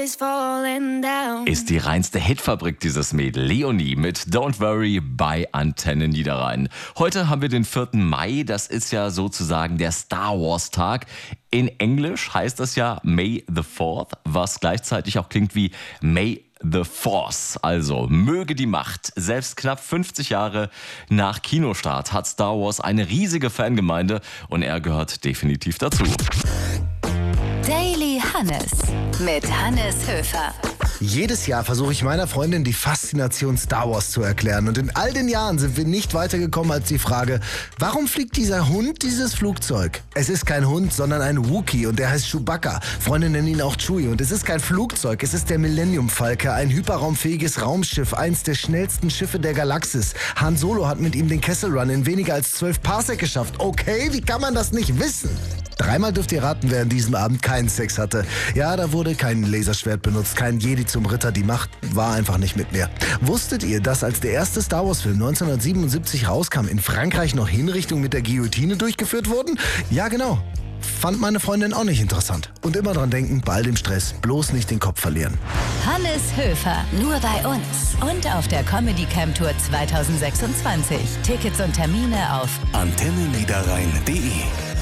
is falling down. Ist die reinste Hitfabrik dieses Mädel. Leonie mit Don't Worry bei Antenne Niederrhein. Heute haben wir den 4. Mai, das ist ja sozusagen der Star Wars Tag. In Englisch heißt das ja May the 4th, was gleichzeitig auch klingt wie May the Force, also möge die Macht. Selbst knapp 50 Jahre nach Kinostart hat Star Wars eine riesige Fangemeinde und er gehört definitiv dazu. Daily Hannes mit Hannes Höfer. Jedes Jahr versuche ich meiner Freundin die Faszination Star Wars zu erklären. Und in all den Jahren sind wir nicht weitergekommen als die Frage, warum fliegt dieser Hund dieses Flugzeug? Es ist kein Hund, sondern ein Wookie und der heißt Chewbacca. Freunde nennen ihn auch Chewie. Und es ist kein Flugzeug, es ist der Millennium Falke, ein hyperraumfähiges Raumschiff, eins der schnellsten Schiffe der Galaxis. Han Solo hat mit ihm den Kessel Run in weniger als 12 Parsec geschafft. Okay, wie kann man das nicht wissen? Dreimal dürft ihr raten, wer an diesem Abend keinen Sex hatte. Ja, da wurde kein Laserschwert benutzt, kein Jedi zum Ritter. Die Macht war einfach nicht mit mir. Wusstet ihr, dass als der erste Star Wars Film 1977 rauskam, in Frankreich noch Hinrichtungen mit der Guillotine durchgeführt wurden? Ja, genau. Fand meine Freundin auch nicht interessant. Und immer dran denken, bei all dem Stress bloß nicht den Kopf verlieren. Hannes Höfer, nur bei uns und auf der Comedy Camp Tour 2026. Tickets und Termine auf antenneniederrhein.de